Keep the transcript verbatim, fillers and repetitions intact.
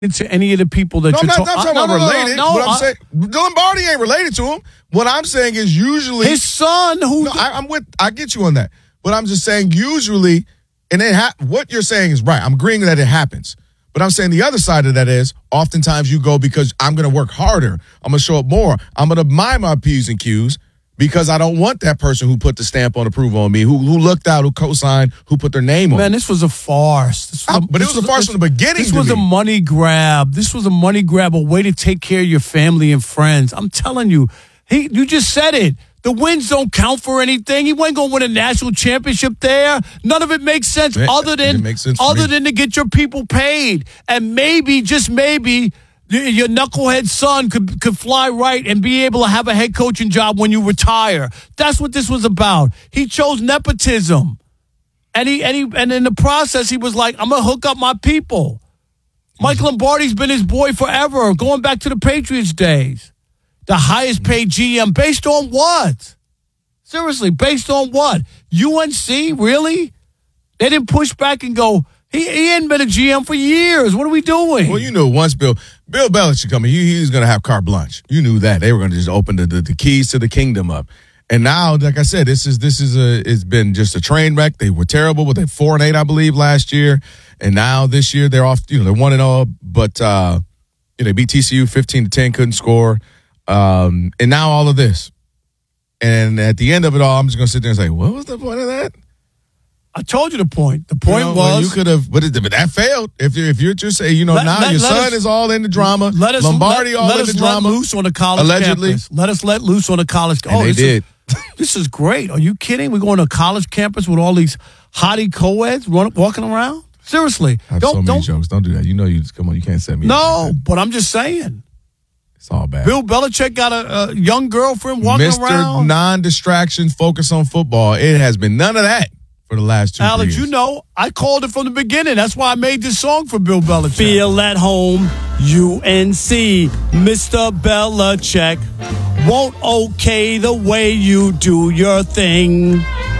to any of the people that no, you're I'm not, ta- not talking uh, about no, no, no, related. no, what I'm I, saying, Lombardi ain't related to him. What I'm saying is usually his son. Who? No, I, I'm with. I get you on that. But I'm just saying usually, and it ha- what you're saying is right. I'm agreeing that it happens. But I'm saying the other side of that is oftentimes you go because I'm going to work harder. I'm going to show up more. I'm going to mind my P's and Q's because I don't want that person who put the stamp on approval on me, who who looked out, who co-signed, who put their name on. Man, this was a farce. This was I, a, but this it was a farce this, from the beginning. This to was me. a money grab. This was a money grab, a way to take care of your family and friends. I'm telling you, he. You just said it. The wins don't count for anything. He wasn't going to win a national championship there. None of it makes sense Man, other than makes sense other me. than to get your people paid. And maybe, just maybe, your knucklehead son could could fly right and be able to have a head coaching job when you retire. That's what this was about. He chose nepotism. And he and he and in the process he was like, I'm gonna hook up my people. Mike Lombardi's been his boy forever, going back to the Patriots days. The highest paid G M based on what? Seriously, based on what? U N C, really? They didn't push back and go, he, he hadn't been a G M for years. What are we doing? Well, you know, once Bill Bill Belichick coming, he, he was going to have carte blanche. You knew that. They were going to just open the, the, the keys to the kingdom up. And now, like I said, this is this is a it's been just a train wreck. They were terrible, but they four and eight, I believe, last year. And now this year they're off, you know, they're one and all, but uh, you know, they beat T C U fifteen to ten, couldn't score. Um, and now all of this. And at the end of it all, I'm just going to sit there and say, what was the point of that? I told you the point. The point you know, was well, you could have, but, it, but that failed. If you if you're just saying, you know, let, now let, your let son us, is all in the drama. Let us, Lombardi let, all let in us the drama. Let loose on the college allegedly. campus. Let us let loose on the college. And oh, they this did. Is, this is great. Are you kidding? We're going to a college campus with all these hottie co-eds run, walking around. Seriously, I have don't so many don't jokes. Don't do that. You know, you come on. You can't set me. No, up like but I'm just saying. It's all bad. Bill Belichick got a, a young girlfriend walking Mister around. Non-distraction, focus on football. It has been none of that for the last two Alex, years. you know, I called it from the beginning. That's why I made this song for Bill Belichick. Feel at home, U N C. Mister Belichick won't okay the way you do your thing.